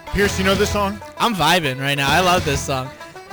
Pierce, you know this song? I'm vibing right now. I love this song.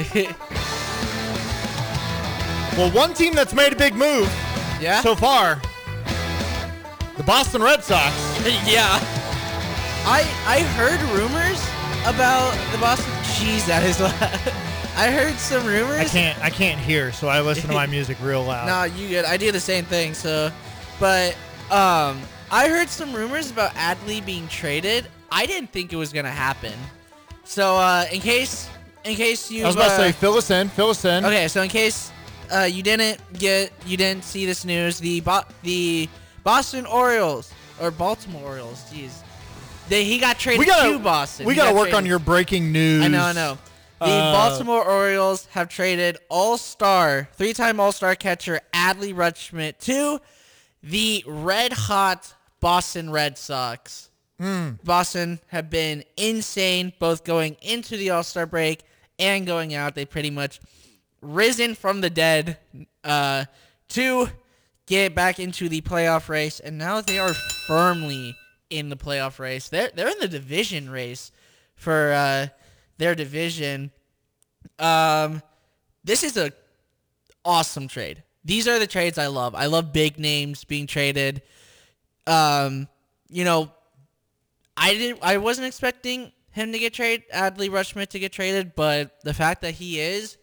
Well, one team that's made a big move Yeah? so far, the Boston Red Sox. Yeah. I heard rumors about the Boston. Jeez, that is loud. I heard some rumors. I can't hear, so I listen to my music real loud. No, you good. I do the same thing. So, but I heard some rumors about Adley being traded. I didn't think it was gonna happen. So, in case you. I was about to say, fill us in. Okay, so in case you didn't see this news, the Boston Orioles or Baltimore Orioles, jeez, he got traded to Boston. We gotta work on your breaking news. I know. The Baltimore Orioles have traded three-time All-Star catcher Adley Rutschmidt to the red-hot Boston Red Sox. Boston have been insane, both going into the All-Star break and going out. They pretty much risen from the dead to get back into the playoff race, and now they are firmly in the playoff race. They're in the division race for their division. This is a awesome trade. These are the trades I love. I love big names being traded. I wasn't expecting him to get traded, Adley Rutschmidt to get traded, but the fact that he is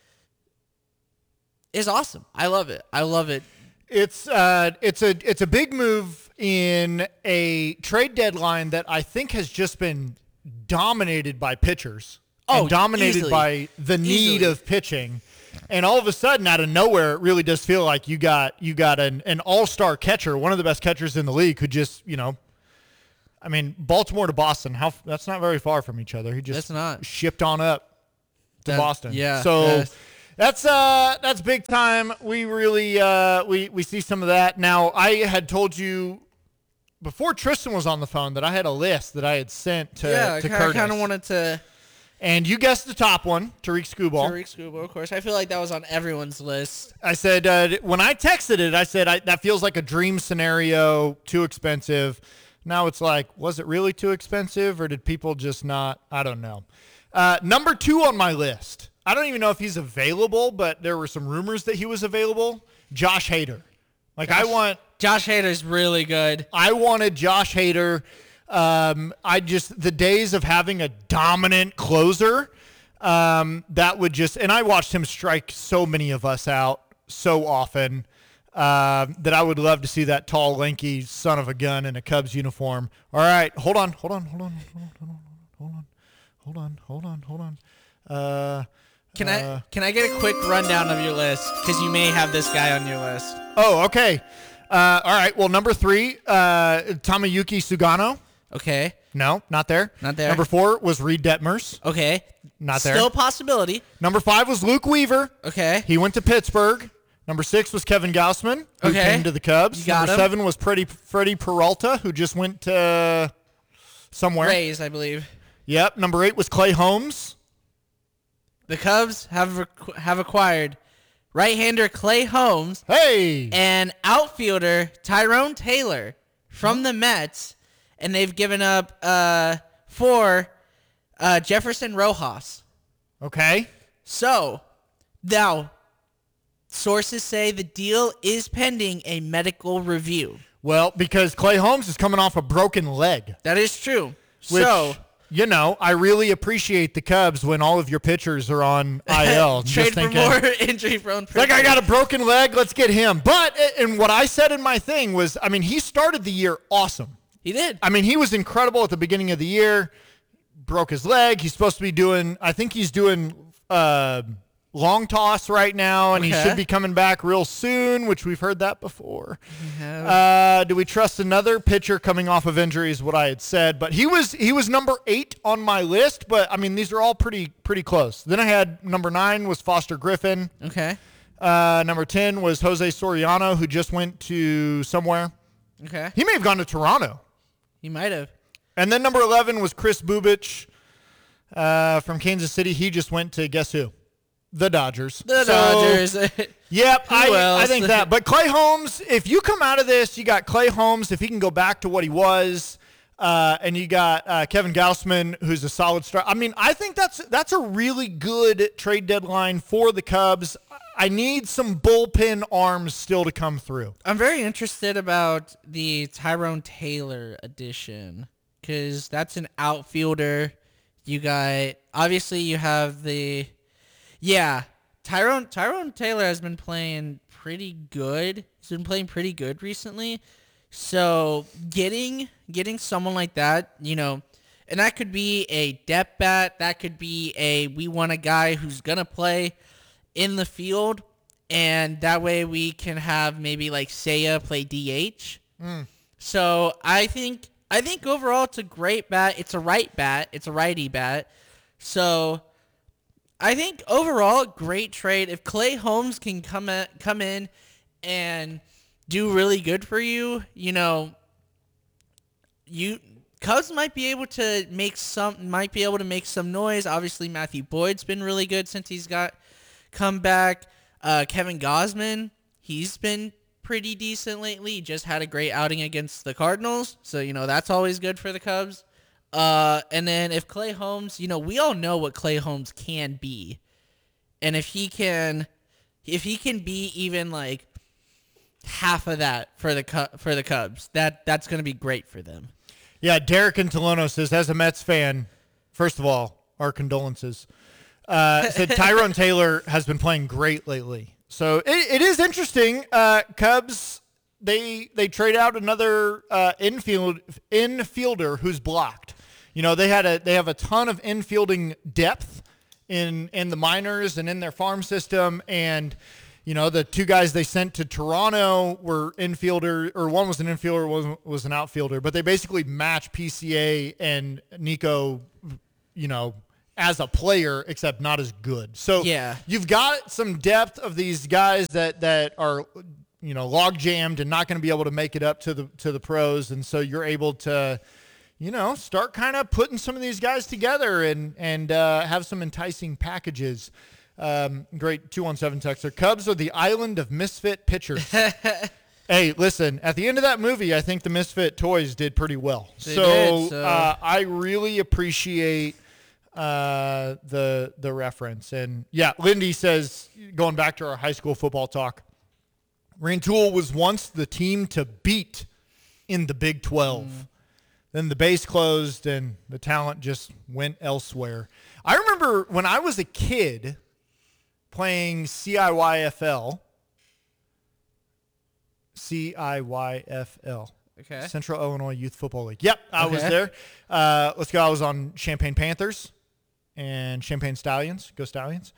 awesome. I love it. It's a big move in a trade deadline that I think has just been dominated by pitchers. And dominated easily. by the need of pitching. And all of a sudden, out of nowhere, it really does feel like you got an all-star catcher, one of the best catchers in the league, who just, Baltimore to Boston, that's not very far from each other. He just shipped on up to Boston. Yeah. So that's big time. We really we see some of that. Now, I had told you before Tristan was on the phone that I had a list that I had sent to Curtis. I kind of wanted to. And you guessed the top one, Tariq Skubal. Tariq Skubal, of course. I feel like that was on everyone's list. I said, when I texted it, I said, that feels like a dream scenario, too expensive. Now it's like, was it really too expensive, or did people just not? I don't know. Number 2 on my list. I don't even know if he's available, but there were some rumors that he was available. Josh Hader. Josh Hader's really good. I wanted Josh Hader. The days of having a dominant closer, that would just, and I watched him strike so many of us out so often, that I would love to see that tall, lanky son of a gun in a Cubs uniform. All right, hold on. Can I get a quick rundown of your list? Because you may have this guy on your list. Oh, okay. All right. Well, number 3, Tomoyuki Sugano. Okay. No, not there. Not there. Number 4 was Reed Detmers. Okay. Not there. Still a possibility. Number 5 was Luke Weaver. Okay. He went to Pittsburgh. Number 6 was Kevin Gausman, who came to the Cubs. You got Number him. 7 was Freddie Peralta, who just went to somewhere. Rays, I believe. Yep. Number 8 was Clay Holmes. The Cubs have acquired right-hander Clay Holmes. Hey. And outfielder Tyrone Taylor from the Mets. And they've given up for Jefferson Rojas. Okay. So, now, sources say the deal is pending a medical review. Well, because Clay Holmes is coming off a broken leg. That is true. Which, I really appreciate the Cubs when all of your pitchers are on IL. Trade for more injury-prone. Like, I got a broken leg, let's get him. But, and what I said in my thing was, he started the year awesome. He did. He was incredible at the beginning of the year. Broke his leg. He's supposed to be doing, I think he's doing long toss right now, and he should be coming back real soon, which we've heard that before. Do we trust another pitcher coming off of injury is what I had said. But he was number 8 on my list, but, these are all pretty close. Then I had number 9 was Foster Griffin. Okay. Number 10 was Jose Soriano, who just went to somewhere. Okay. He may have gone to Toronto. He might have. And then number 11 was Chris Bubich from Kansas City. He just went to, guess who? The Dodgers. Dodgers. Yep, I think that. But Clay Holmes, if you come out of this, you got Clay Holmes. If he can go back to what he was, And you got Kevin Gausman, who's a solid star. I mean, I think that's a really good trade deadline for the Cubs. I need some bullpen arms still to come through. I'm very interested about the Tyrone Taylor addition because that's an outfielder. You have Tyrone Taylor has been playing pretty good. He's been playing pretty good recently. So getting someone like that, and that could be a depth bat. That could be we want a guy who's going to play in the field, and that way we can have maybe like Seiya play DH. So I think overall it's a great bat. It's a right bat. It's a righty bat. So I think overall great trade. If Clay Holmes can come in and do really good for you, Cubs might be able to make some noise. Obviously Matthew Boyd's been really good since he's come back. Kevin Gausman, he's been pretty decent lately. He just had a great outing against the Cardinals, so that's always good for the Cubs. And then if Clay Holmes, we all know what Clay Holmes can be, and if he can be even like half of that for the Cubs, that's going to be great for them. Yeah, Derek in Tolono says, as a Mets fan, first of all, our condolences. Said Tyrone Taylor has been playing great lately. So it is interesting. Cubs, they trade out another infielder who's blocked. They have a ton of infielding depth in the minors and in their farm system, and the two guys they sent to Toronto were infielder, or one was an infielder, one was an outfielder, but they basically match PCA and Nico, as a player, except not as good. So yeah, you've got some depth of these guys that are, log jammed and not going to be able to make it up to the pros, and so you're able to, start kind of putting some of these guys together and have some enticing packages. Great 217 texter. Cubs are the island of misfit pitchers. Hey, listen, at the end of that movie, I think the Misfit toys did pretty well. So I really appreciate the reference. And yeah, Lindy says, going back to our high school football talk, Rantoul was once the team to beat in the Big 12. Then the base closed and the talent just went elsewhere. I remember when I was a kid playing CIYFL. Okay. Central Illinois Youth Football League. Yep, I was there. Let's go. I was on Champaign Panthers and Champaign Stallions. Go Stallions.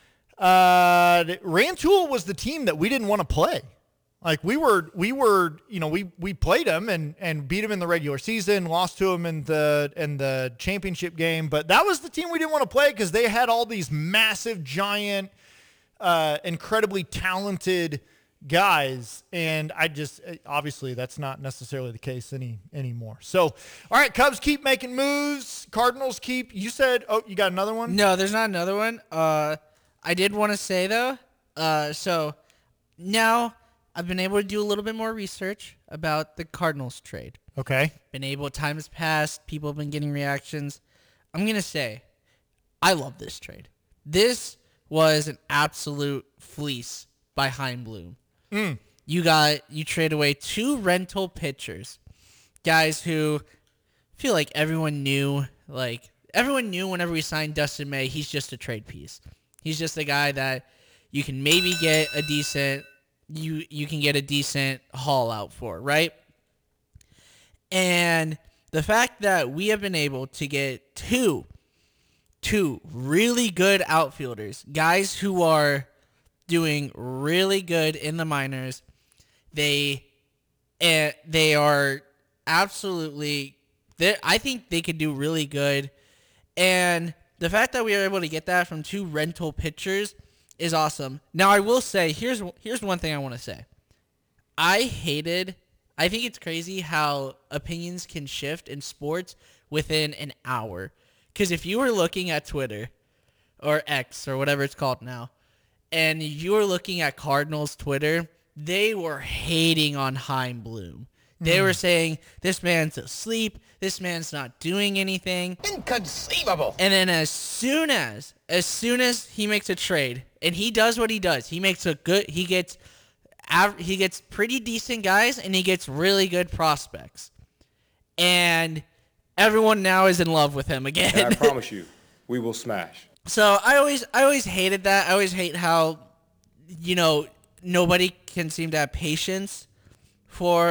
Rantoul was the team that we didn't want to play. Like we played them and beat them in the regular season, lost to them in the championship game, but that was the team we didn't want to play because they had all these massive, giant, incredibly talented guys, and obviously that's not necessarily the case anymore. So, all right, Cubs keep making moves. Cardinals keep. You said, you got another one? No, there's not another one. I did want to say though. So now I've been able to do a little bit more research about the Cardinals trade. Okay. Time has passed. People have been getting reactions. I'm gonna say, I love this trade. This was an absolute fleece by Chaim Bloom. You trade away 2 rental pitchers, guys who feel like everyone knew whenever we signed Dustin May, he's just a trade piece. He's just a guy that you can maybe get a decent haul out for, right? And the fact that we have been able to get two really good outfielders, guys who are doing really good in the minors. They are absolutely I think they could do really good. And the fact that we were able to get that from 2 rental pitchers is awesome. Now I will say, here's one thing I want to say. I think it's crazy how opinions can shift in sports within an hour. Because if you were looking at Twitter or X or whatever it's called now, and you were looking at Cardinals Twitter, they were hating on Chaim Bloom. They were saying, this man's asleep. This man's not doing anything. Inconceivable. And then as soon as he makes a trade, and he does what he does, he gets pretty decent guys, and he gets really good prospects. And everyone now is in love with him again. And I promise you, we will smash. So I always hated that. I always hate how, nobody can seem to have patience for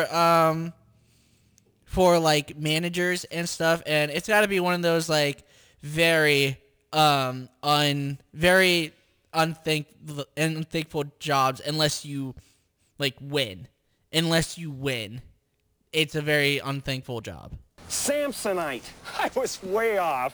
like managers and stuff, and it's got to be one of those like very very unthankful jobs unless you win. Unless you win, it's a very unthankful job. Samsonite. I was way off.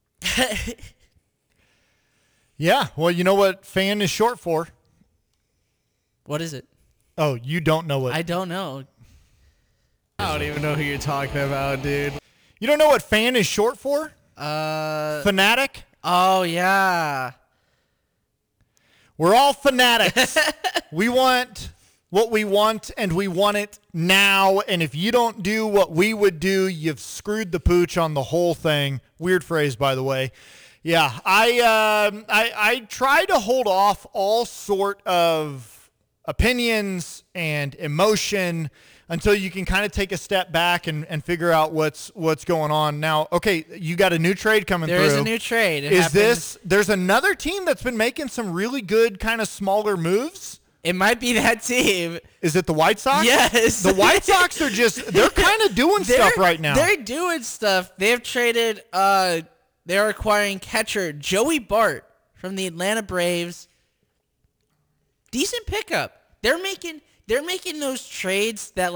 Yeah, well, you know what fan is short for? What is it? Oh, you don't know what? I don't know. I don't even know who you're talking about, dude. You don't know what fan is short for? Fanatic? Oh, yeah. We're all fanatics. We want what we want, and we want it now. And if you don't do what we would do, you've screwed the pooch on the whole thing. Weird phrase, by the way. Yeah, I try to hold off all sort of opinions and emotion until you can kind of take a step back and figure out what's going on. Now, okay, you got a new trade coming through. There is a new trade. There's another team that's been making some really good kind of smaller moves? It might be that team. Is it the White Sox? Yes. The White Sox are they're kind of doing stuff right now. They're doing stuff. They've traded, they're acquiring catcher Joey Bart from the Atlanta Braves. Decent pickup. They're making those trades that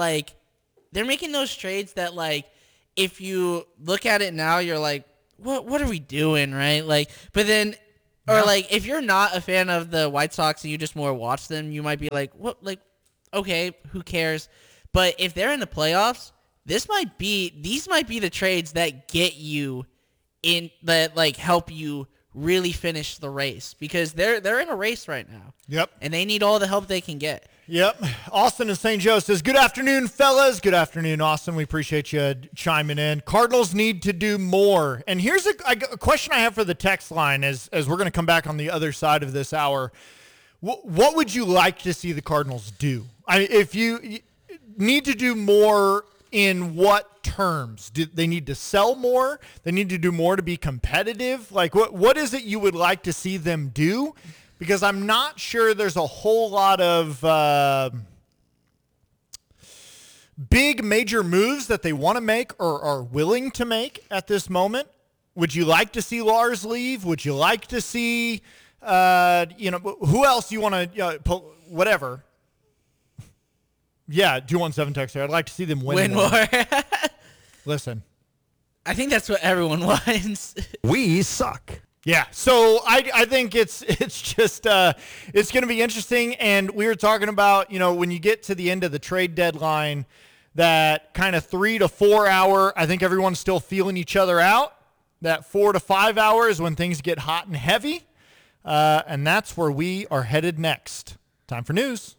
if you look at it now, you're like, what are we doing, right? But then, or if you're not a fan of the White Sox and you just more watch them, you might be like, what? Okay, who cares? But if they're in the playoffs, these might be the trades that get you in, that help you really finish the race, because they're in a race right now. Yep. And they need all the help they can get. Yep. Austin in St. Joe says, good afternoon, fellas. Good afternoon, Austin. We appreciate you chiming in. Cardinals need to do more. And here's a question I have for the text line as we're going to come back on the other side of this hour. What would you like to see the Cardinals do? If you need to do more, in what terms? Do they need to sell more? They need to do more to be competitive? What is it you would like to see them do? Because I'm not sure there's a whole lot of big major moves that they want to make or are willing to make at this moment. Would you like to see Lars leave? Would you like to see, who else you want to, whatever. Yeah, 217 texter. I'd like to see them win more. Listen. I think that's what everyone wants. We suck. Yeah, so I think it's just it's going to be interesting. And we were talking about, when you get to the end of the trade deadline, that kind of 3 to 4 hour, I think everyone's still feeling each other out. That 4 to 5 hours when things get hot and heavy. And that's where we are headed next. Time for news.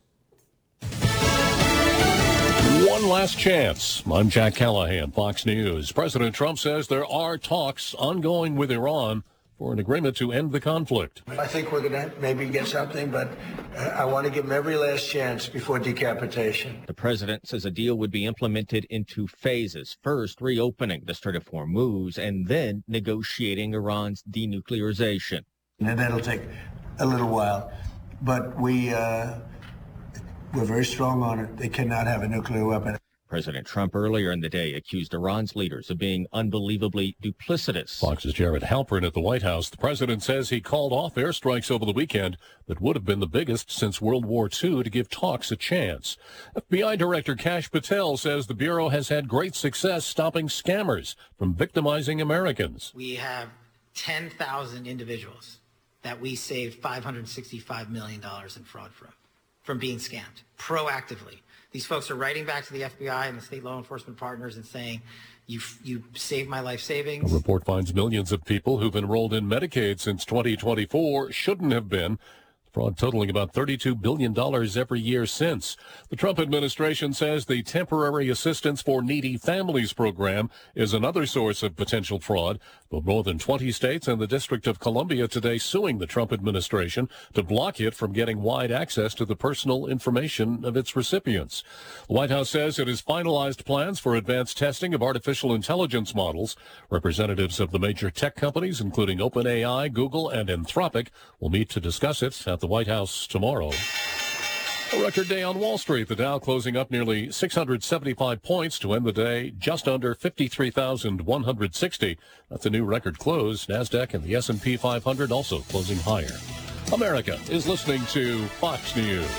One last chance. I'm Jack Callahan, Fox News. President Trump says there are talks ongoing with Iran for an agreement to end the conflict. I think we're going to maybe get something, but I want to give them every last chance before decapitation. The president says a deal would be implemented in 2 phases. First, reopening the Strait of Hormuz, and then negotiating Iran's denuclearization. And that'll take a little while, but we're very strong on it. They cannot have a nuclear weapon. President Trump earlier in the day accused Iran's leaders of being unbelievably duplicitous. Fox's Jared Halpern at the White House. The president says he called off airstrikes over the weekend that would have been the biggest since World War II to give talks a chance. FBI Director Kash Patel says the Bureau has had great success stopping scammers from victimizing Americans. We have 10,000 individuals that we saved $565 million in fraud from being scammed proactively. These folks are writing back to the FBI and the state law enforcement partners and saying, you saved my life savings. The report finds millions of people who've enrolled in Medicaid since 2024 shouldn't have been. fraud totaling about $32 billion every year since. The Trump administration says the Temporary Assistance for Needy Families program is another source of potential fraud, with more than 20 states and the District of Columbia today suing the Trump administration to block it from getting wide access to the personal information of its recipients. The White House says it has finalized plans for advanced testing of artificial intelligence models. Representatives of the major tech companies, including OpenAI, Google, and Anthropic, will meet to discuss it at the White House tomorrow. A record day on Wall Street. The Dow closing up nearly 675 points to end the day just under 53,160. That's a new record close. NASDAQ and the S&P 500 also closing higher. America is listening to Fox News.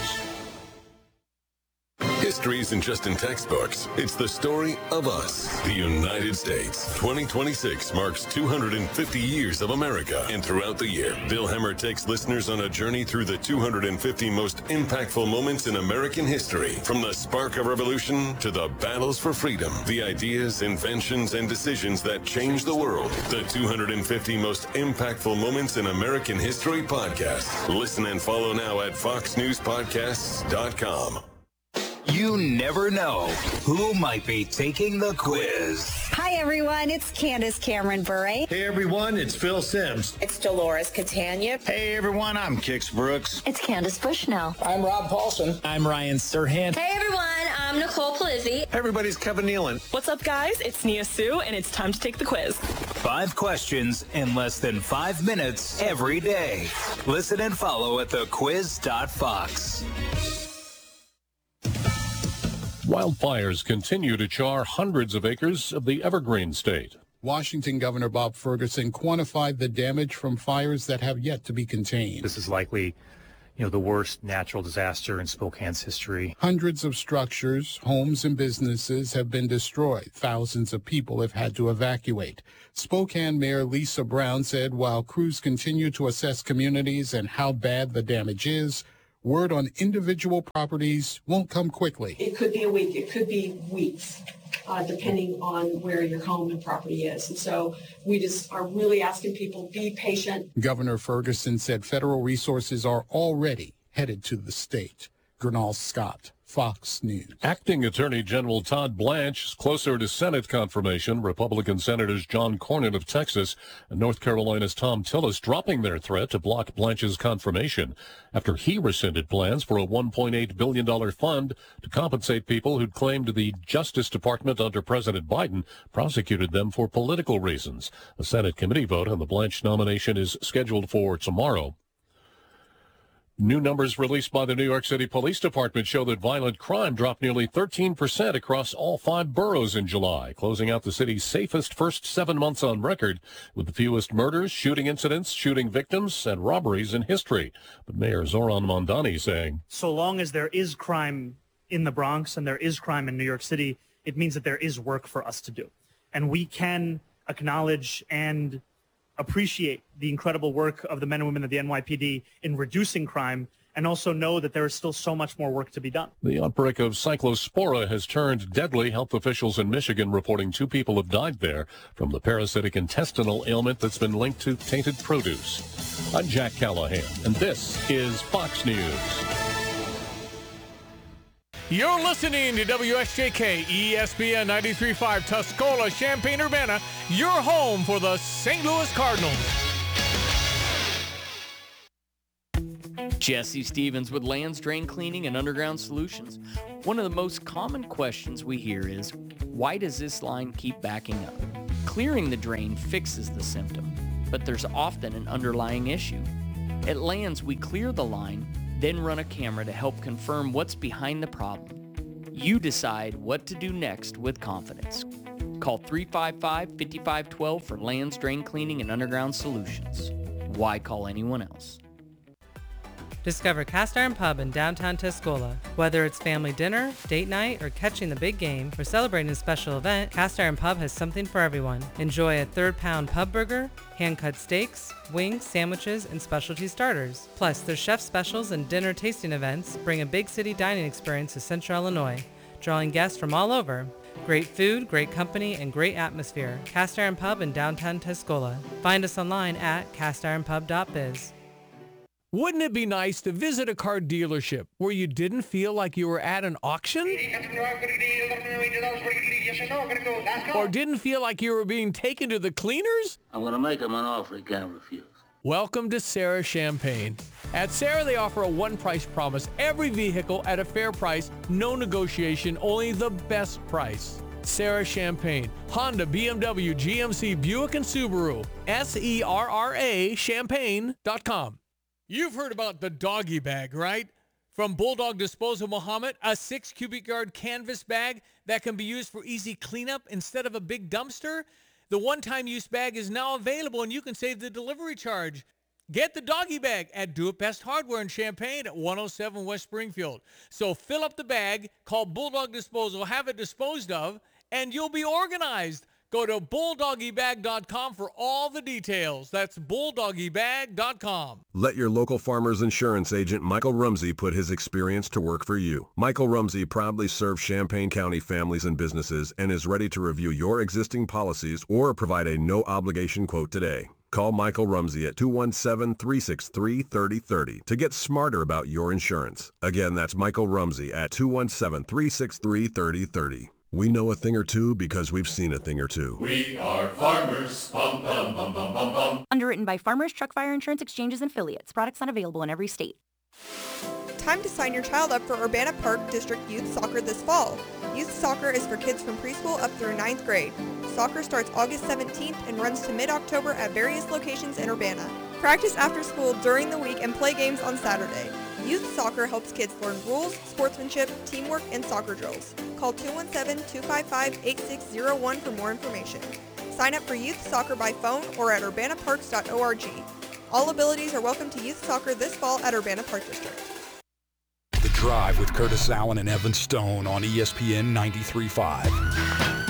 History isn't just in textbooks. It's the story of us, the United States. 2026 marks 250 years of America. And throughout the year, Bill Hemmer takes listeners on a journey through the 250 most impactful moments in American history. From the spark of revolution to the battles for freedom, the ideas, inventions, and decisions that changed the world. The 250 most impactful moments in American history podcast. Listen and follow now at foxnewspodcasts.com. You never know who might be taking the quiz. Hi, everyone. It's Candace Cameron Bure. Hey, everyone. It's Phil Sims. It's Dolores Catania. Hey, everyone. I'm Kix Brooks. It's Candace Bushnell. I'm Rob Paulson. I'm Ryan Serhant. Hey, everyone. I'm Nicole Polizzi. Hey, everybody's Kevin Nealon. What's up, guys? It's Nia Sue, and it's time to take the quiz. 5 questions in less than 5 minutes every day. Listen and follow at thequiz.fox. Wildfires continue to char hundreds of acres of the Evergreen State. Washington Governor Bob Ferguson quantified the damage from fires that have yet to be contained. This is likely, the worst natural disaster in Spokane's history. Hundreds of structures, homes, and businesses have been destroyed. Thousands of people have had to evacuate. Spokane Mayor Lisa Brown said while crews continue to assess communities and how bad the damage is, word on individual properties won't come quickly. It could be a week. It could be weeks, depending on where your home and property is. And so we just are really asking people, be patient. Governor Ferguson said federal resources are already headed to the state. Gernal Scott, Fox News. Acting Attorney General Todd Blanche is closer to Senate confirmation. Republican Senators John Cornyn of Texas and North Carolina's Tom Tillis dropping their threat to block Blanche's confirmation after he rescinded plans for a $1.8 billion fund to compensate people who'd claimed the Justice Department under President Biden prosecuted them for political reasons. A Senate committee vote on the Blanche nomination is scheduled for tomorrow. New numbers released by the New York City Police Department show that violent crime dropped nearly 13% across all 5 boroughs in July, closing out the city's safest first 7 months on record, with the fewest murders, shooting incidents, shooting victims, and robberies in history. But Mayor Zoran Mondani saying, so long as there is crime in the Bronx and there is crime in New York City, it means that there is work for us to do. And we can acknowledge and appreciate the incredible work of the men and women of the NYPD in reducing crime, and also know that there is still so much more work to be done. The outbreak of cyclospora has turned deadly. Health officials in Michigan reporting 2 people have died there from the parasitic intestinal ailment that's been linked to tainted produce. I'm Jack Callahan, and this is Fox News. You're listening to WSJK ESPN 93.5 Tuscola, Champaign-Urbana, your home for the St. Louis Cardinals. Jesse Stevens with Lands Drain Cleaning and Underground Solutions. One of the most common questions we hear is, why does this line keep backing up? Clearing the drain fixes the symptom, but there's often an underlying issue. At Lands, we clear the line, then run a camera to help confirm what's behind the problem. You decide what to do next with confidence. Call 355-5512 for Lands Drain Cleaning and Underground Solutions. Why call anyone else? Discover Cast Iron Pub in downtown Tuscola. Whether it's family dinner, date night, or catching the big game, or celebrating a special event, Cast Iron Pub has something for everyone. Enjoy a 3rd-pound pub burger, hand-cut steaks, wings, sandwiches, and specialty starters. Plus, their chef specials and dinner tasting events bring a big city dining experience to Central Illinois, drawing guests from all over. Great food, great company, and great atmosphere. Cast Iron Pub in downtown Tuscola. Find us online at castironpub.biz. Wouldn't it be nice to visit a car dealership where you didn't feel like you were at an auction? Or didn't feel like you were being taken to the cleaners? I'm going to make him an offer he can't refuse. Welcome to Sarah Champagne. At Sarah, they offer a one-price promise. Every vehicle at a fair price, no negotiation, only the best price. Sarah Champagne, Honda, BMW, GMC, Buick, and Subaru. SERRA Champagne.com. You've heard about the doggy bag, right? From Bulldog Disposal Muhammad, a 6 cubic yard canvas bag that can be used for easy cleanup instead of a big dumpster. The one-time use bag is now available and you can save the delivery charge. Get the doggy bag at Do It Best Hardware in Champaign at 107 West Springfield. So fill up the bag, call Bulldog Disposal, have it disposed of, and you'll be organized. Go to bulldoggybag.com for all the details. That's bulldoggybag.com. Let your local farmer's insurance agent, Michael Rumsey, put his experience to work for you. Michael Rumsey proudly serves Champaign County families and businesses and is ready to review your existing policies or provide a no-obligation quote today. Call Michael Rumsey at 217-363-3030 to get smarter about your insurance. Again, that's Michael Rumsey at 217-363-3030. We know a thing or two because we've seen a thing or two. We are farmers. Bum, bum, bum, bum, bum, bum. Underwritten by Farmers Truck Fire Insurance Exchanges and Affiliates. Products not available in every state. Time to sign your child up for Urbana Park District Youth Soccer this fall. Youth Soccer is for kids from preschool up through 9th grade. Soccer starts August 17th and runs to mid-October at various locations in Urbana. Practice after school during the week and play games on Saturday. Youth Soccer helps kids learn rules, sportsmanship, teamwork, and soccer drills. Call 217-255-8601 for more information. Sign up for Youth Soccer by phone or at urbanaparks.org. All abilities are welcome to Youth Soccer this fall at Urbana Park District. The Drive with Curtis Allen and Evan Stone on ESPN 93.5.